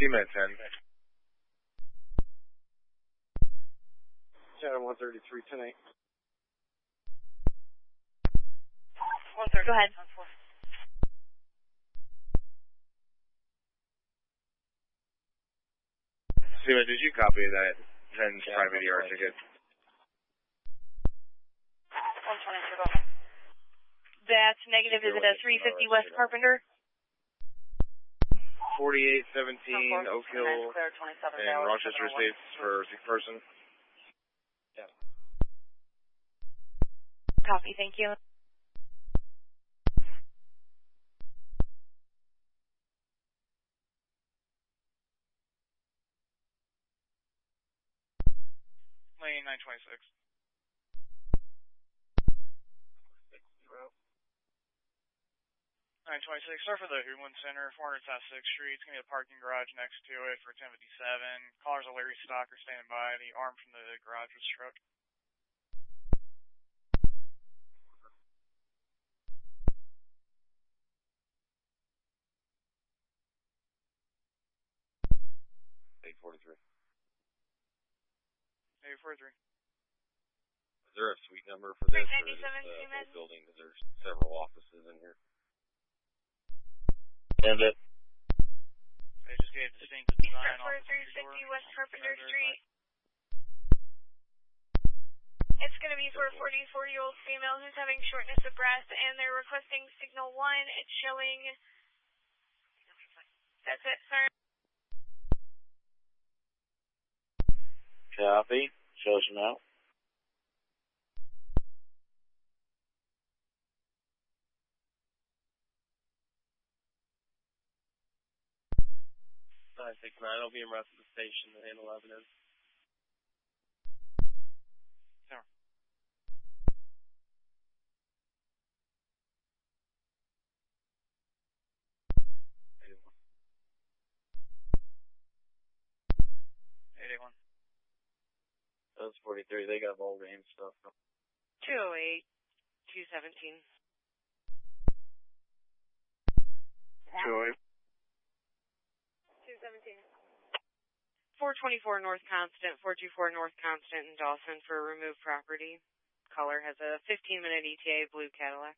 CMED 10. Chatham 133 tonight. 130. Go ahead. CMED, did you copy that 10's private ER ticket? 122, go. That's negative. Is it a 350 West Carpenter? 4817 Oak Hill and Rochester Estates for 6th person. Yeah. Copy, thank you. Lane 926. 926, start for the Hoodland Center, 400 South 6th Street. It's going to be a parking garage next to it for 1057. Callers are Larry Stocker standing by. The arm from the garage was struck. A43. A43. Is there a suite number for this, or is it the whole building? Because there's several offices in here. And it. They just gave distinct design for off 350 West Carpenter Street. It's going to be for a 44-year-old female who's having shortness of breath, and they're requesting signal 1. It's showing. That's it, sir. Copy. Shows them out. I think 9 will be in rest of the station and 11 is. Sure. Eighty-one. Those 43, they got ball game stuff. 208, 217. 208. 217. 424 North Constant, 424 North Constant in Dawson for removed property. Caller has a 15-minute ETA, blue Cadillac.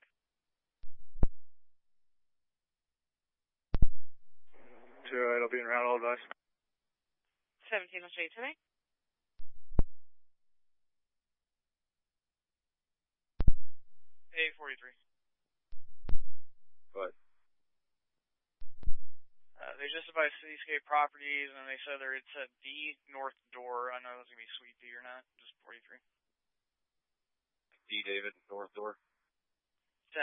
208 will be in route, all advice. 17 will show you tonight. A43. What? They just advised Cityscape Properties, and they said it's at D North Door. I know that's going to be Suite D or not, just 43. D. David, North Door. 10-4.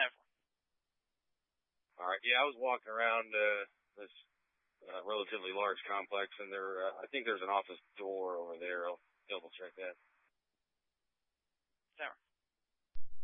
All right, yeah, I was walking around this relatively large complex, and I think there's an office door over there. I'll double check that. 10-4.